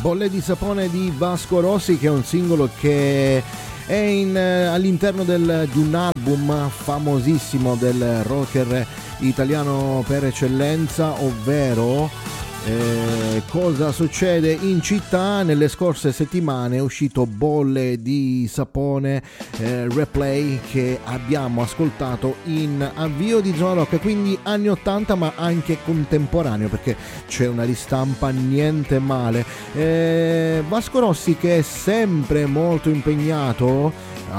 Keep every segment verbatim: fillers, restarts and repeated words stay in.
Bolle di sapone di Vasco Rossi, che è un singolo che è in, all'interno del, di un album famosissimo del rocker italiano per eccellenza, ovvero eh, Cosa succede in città. Nelle scorse settimane è uscito Bolle di sapone eh, replay, che abbiamo ascoltato in avvio di Zona Rock, quindi anni ottanta ma anche contemporaneo, perché c'è una ristampa niente male. eh, Vasco Rossi, che è sempre molto impegnato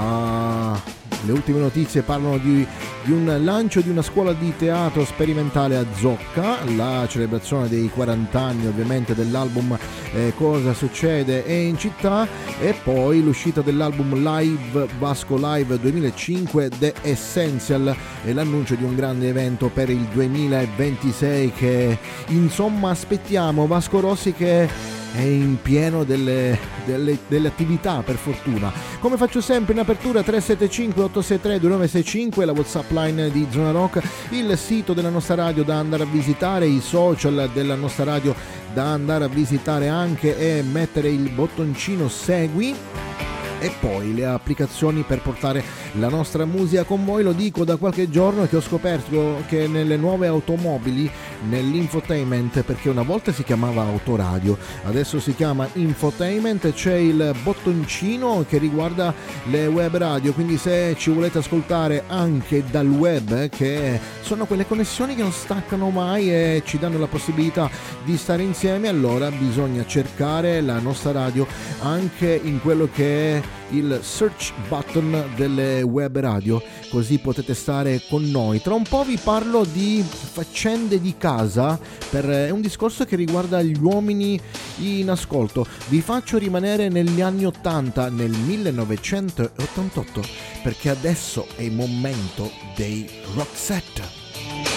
a... Le ultime notizie parlano di, di un lancio di una scuola di teatro sperimentale a Zocca, la celebrazione dei quaranta anni ovviamente dell'album eh, Cosa succede in città, e poi l'uscita dell'album live Vasco Live duemilacinque The Essential, e l'annuncio di un grande evento per il duemilaventisei che insomma aspettiamo. Vasco Rossi che è in pieno delle, delle, delle attività, per fortuna. Come faccio sempre in apertura, tre sette cinque otto sei tre due nove sei cinque, la WhatsApp line di Zona Rock, il sito della nostra radio da andare a visitare, i social della nostra radio da andare a visitare anche e mettere il bottoncino segui, e poi le applicazioni per portare la nostra musica con voi. Lo dico da qualche giorno che ho scoperto che nelle nuove automobili, nell'infotainment, perché una volta si chiamava autoradio, adesso si chiama infotainment, c'è il bottoncino che riguarda le web radio, quindi se ci volete ascoltare anche dal web, che sono quelle connessioni che non staccano mai e ci danno la possibilità di stare insieme, allora bisogna cercare la nostra radio anche in quello che è il search button delle web radio, così potete stare con noi. Tra un po' vi parlo di faccende di casa, per è un discorso che riguarda gli uomini in ascolto. Vi faccio rimanere negli anni ottanta, nel millenovecentottantotto, perché adesso è il momento dei Roxette.